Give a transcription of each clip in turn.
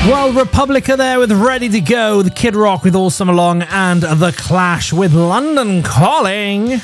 Well, Republica there with Ready to Go, the Kid Rock with All Summer Long, and The Clash with London Calling.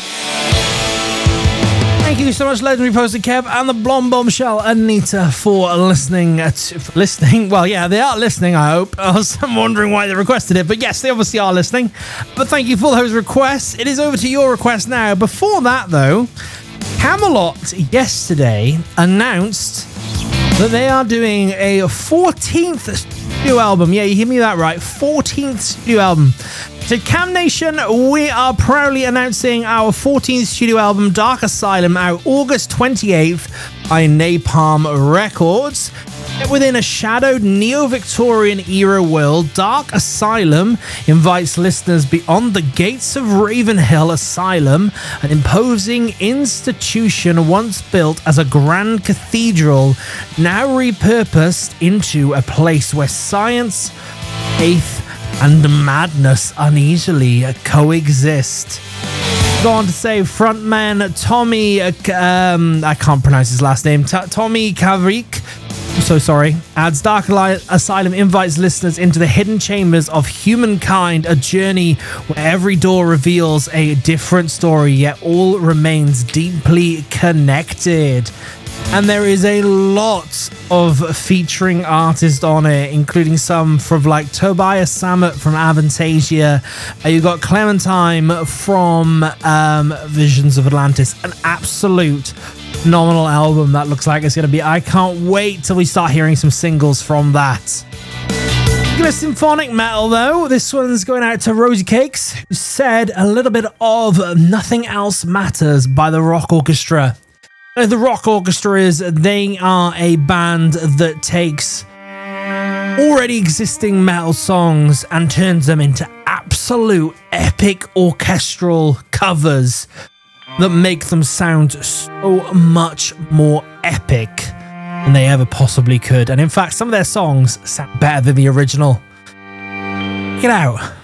Thank you so much, Legendary Poster Kev and the Blonde Bombshell Anita, for listening. Well, yeah, they are listening, I hope. I'm wondering why they requested it, but yes, they obviously are listening. But thank you for those requests. It is over to your request now. Before that, though, Camelot yesterday announced that they are doing a 14th studio album. Yeah, you hear me that right. 14th studio album. So Cam Nation, we are proudly announcing our 14th studio album, Dark Asylum, out August 28th by Napalm Records. Within a shadowed neo-Victorian era world, Dark Asylum invites listeners beyond the gates of Ravenhill Asylum, an imposing institution once built as a grand cathedral, now repurposed into a place where science, faith, and madness uneasily coexist. Go on to say frontman Tommy, I can't pronounce his last name, Tommy Kavrik, so sorry, adds Dark Asylum invites listeners into the hidden chambers of humankind, a journey where every door reveals a different story, yet all remains deeply connected. And there is a lot of featuring artists on it, including some from like Tobias Sammet from Avantasia. You've got Clementine from Visions of Atlantis. An absolute phenomenal album that looks like it's going to be. I can't wait till we start hearing some singles from that. Symphonic metal, though. This one's going out to Rosie Cakes, who said a little bit of Nothing Else Matters by the Rock Orchestra. The Rock Orchestra they are a band that takes already existing metal songs and turns them into absolute epic orchestral covers that make them sound so much more epic than they ever possibly could. And in fact, some of their songs sound better than the original. Get out.